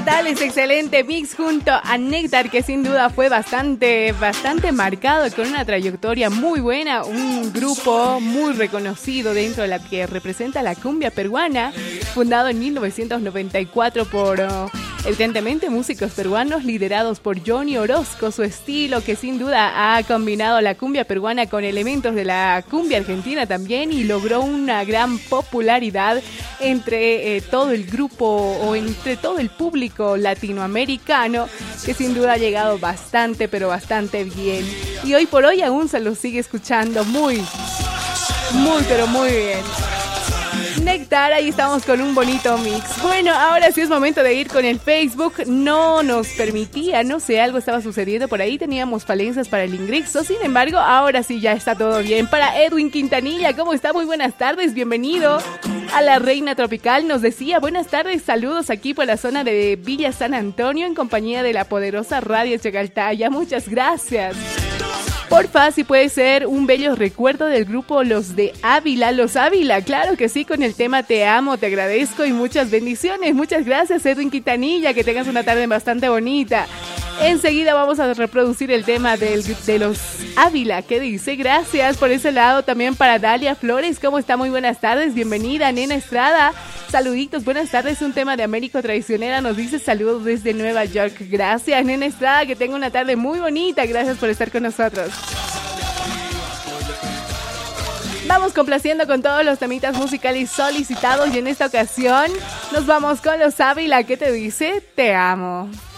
tal? Es excelente mix junto a Néctar, que sin duda fue bastante marcado, con una trayectoria muy buena, un grupo muy reconocido dentro de la que representa la cumbia peruana, fundado en 1994 por evidentemente músicos peruanos liderados por Johnny Orozco. Su estilo, que sin duda ha combinado la cumbia peruana con elementos de la cumbia argentina también, y logró una gran popularidad entre todo el grupo o entre todo el público latinoamericano, que sin duda ha llegado bastante, pero bastante bien. Y hoy por hoy aún se lo sigue escuchando muy, pero muy bien. Néctar, ahí estamos con un bonito mix. Bueno, ahora sí es momento de ir con el Facebook. No nos permitía, no sé, algo estaba sucediendo por ahí, teníamos falencias para el ingreso. Sin embargo, ahora sí ya está todo bien. Para Edwin Quintanilla, ¿cómo está? Muy buenas tardes, bienvenido a la Reina Tropical. Nos decía, buenas tardes, saludos aquí por la zona de Villa San Antonio en compañía de la poderosa Radio Chacaltaya. Muchas gracias. Porfa, si puede ser un bello recuerdo del grupo Los de Ávila. Los Ávila, claro que sí, con el tema Te Amo, Te Agradezco y muchas bendiciones. Muchas gracias, Edwin Quintanilla, que tengas una tarde bastante bonita. Enseguida vamos a reproducir el tema de Los Ávila, que dice, gracias por ese lado. También para Dalia Flores, ¿cómo está? Muy buenas tardes, bienvenida. Nena Estrada, saluditos, buenas tardes. Un tema de Américo Traicionera nos dice, saludos desde Nueva York. Gracias, Nena Estrada, que tenga una tarde muy bonita. Gracias por estar con nosotros. Vamos complaciendo con todos los temitas musicales solicitados, y en esta ocasión nos vamos con Los Ávila, que te dice, te amo.